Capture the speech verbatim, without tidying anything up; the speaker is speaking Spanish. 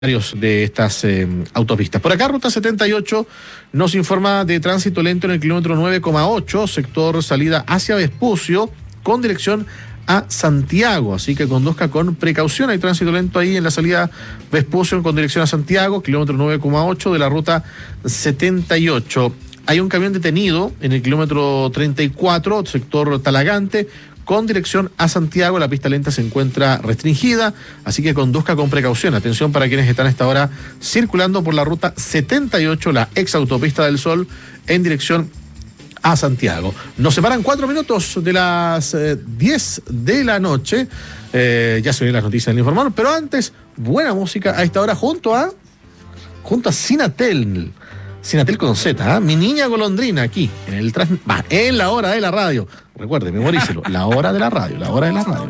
de estas eh, autopistas. Por acá, Ruta setenta y ocho nos informa de tránsito lento en el kilómetro nueve coma ocho, sector salida hacia Vespucio, con dirección a Santiago, así que conduzca con precaución. Hay tránsito lento ahí en la salida Vespucio con dirección a Santiago, kilómetro nueve coma ocho de la Ruta setenta y ocho. Hay un camión detenido en el kilómetro treinta y cuatro, sector Talagante, con dirección a Santiago. La pista lenta se encuentra restringida, así que conduzca con precaución. Atención para quienes están a esta hora circulando por la Ruta setenta y ocho, la ex autopista del Sol, en dirección a Santiago. Nos separan cuatro minutos de las eh, diez de la noche. Eh, ya se ven las noticias del Informador, pero antes, buena música a esta hora junto a junto a Sinatel. Sinatel con Z, ¿eh? Mi niña golondrina, aquí, en el trans... bah, en la hora de la radio. Recuerde, memorícelo, la hora de la radio, la hora de la radio.